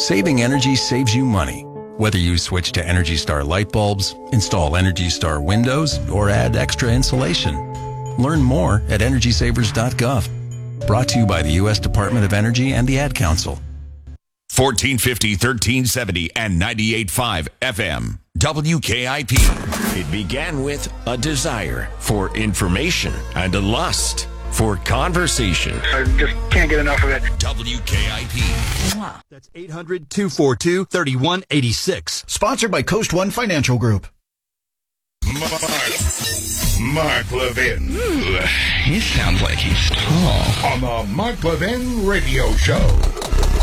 Saving energy saves you money. Whether you switch to Energy Star light bulbs, install Energy Star windows, or add extra insulation. Learn more at EnergySavers.gov. Brought to you by the U.S. Department of Energy and the Ad Council. 1450, 1370, and 98.5 FM. WKIP. It began with a desire for information and a lust for conversation. I just can't get enough of it. WKIP. That's 800-242-3186. Sponsored by Coast One Financial Group. Mark Levin. Ooh, he sounds like he's tall. On the Mark Levin Radio Show.